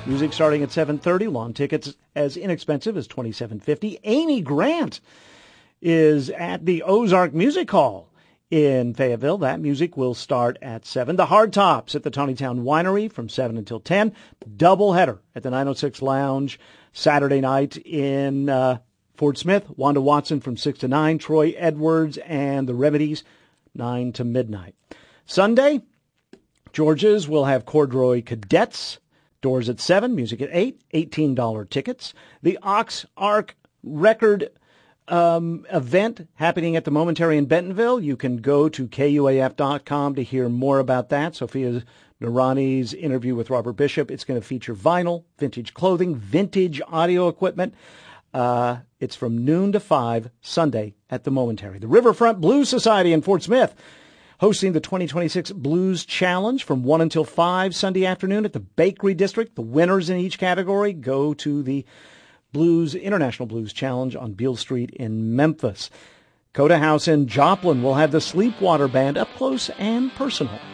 Music starting at 7:30. Lawn tickets as inexpensive as $27.50. Amy Grant is at the Ozark Music Hall in Fayetteville. That music will start at 7. The Hard Tops at the Tawnytown Winery from 7 until 10. Doubleheader at the 906 Lounge Saturday night in Fort Smith. Wanda Watson from 6 to 9. Troy Edwards and the Remedies 9 to midnight. Sunday, George's will have Corduroy Cadets. Doors at 7, music at 8, $18 tickets. The Ox Arc Record event happening at the Momentary in Bentonville. You can go to KUAF.com to hear more about that. Sophia Narani's interview with Robert Bishop. It's going to feature vinyl, vintage clothing, vintage audio equipment. It's from noon to 5 Sunday at the Momentary. The Riverfront Blues Society in Fort Smith hosting the 2026 Blues Challenge from 1 until 5 Sunday afternoon at the Bakery District. The winners in each category go to the International Blues Challenge on Beale Street in Memphis. Coda House in Joplin will have the Sleepwater Band up close and personal